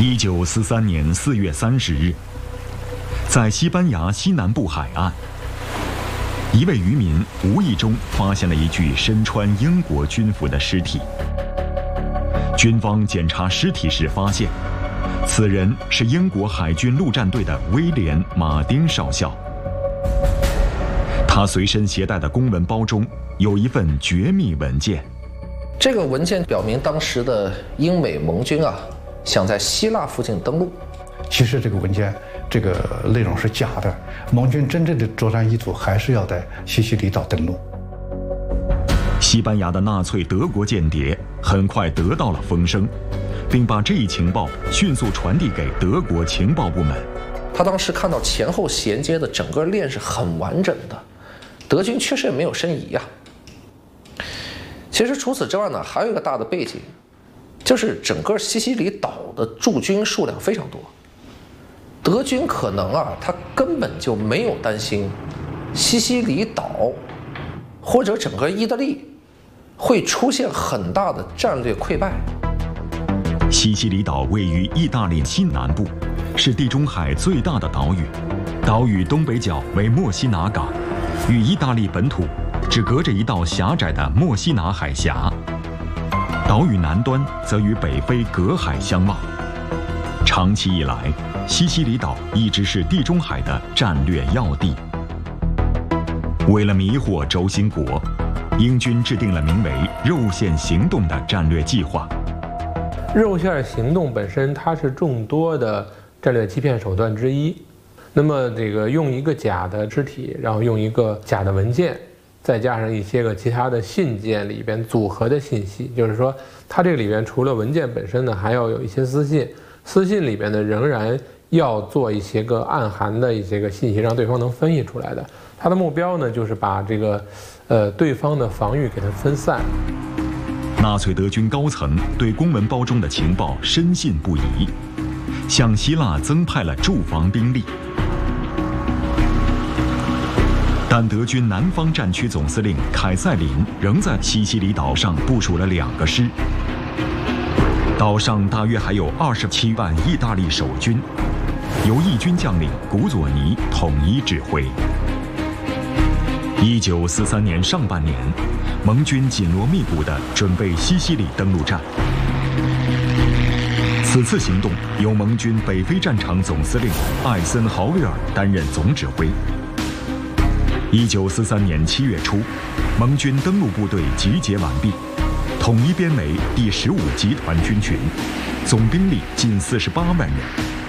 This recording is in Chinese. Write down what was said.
1943年4月30日，在西班牙西南部海岸，一位渔民无意中发现了一具身穿英国军服的尸体。军方检查尸体时发现，此人是英国海军陆战队的威廉·马丁少校。他随身携带的公文包中有一份绝密文件。 这个文件表明，当时的英美盟军想在希腊附近登陆。 其实这个文件这个内容是假的，盟军真正的作战意图还是要在西西里岛登陆。 西班牙的纳粹德国间谍很快得到了风声，并把这一情报迅速传递给德国情报部门。 他当时看到前后衔接的整个链是很完整的，德军确实也没有申遗其实除此之外呢，还有一个大的背景，就是整个西西里岛的驻军数量非常多。德军可能他根本就没有担心西西里岛或者整个意大利会出现很大的战略溃败。 西西里岛位于意大利西南部，是地中海最大的岛屿。岛屿东北角为墨西拿港，与意大利本土只隔着一道狭窄的墨西拿海峡。岛屿南端则与北非隔海相望。长期以来，西西里岛一直是地中海的战略要地。为了迷惑轴心国，英军制定了名为“肉线行动”的战略计划。 肉线行动本身它是众多的战略欺骗手段之一。那么这个用一个假的肢体，然后用一个假的文件，再加上一些个其他的信件里边组合的信息，就是说它这个里边除了文件本身呢，还要有一些私信，私信里边呢仍然要做一些个暗含的一些个信息，让对方能分析出来的。它的目标呢就是把这个对方的防御给它分散。 纳粹德军高层对公文包中的情报深信不疑，向希腊增派了驻防兵力。但德军南方战区总司令凯塞林仍在西西里岛上部署了2个师。岛上大约还有27万意大利守军，由义军将领古佐尼统一指挥。1943年上半年，盟军紧锣密鼓地准备西西里登陆战。此次行动由盟军北非战场总司令艾森豪威尔担任总指挥。1943年7月初，盟军登陆部队集结完毕，统一编为第15集团军群，总兵力近48万人。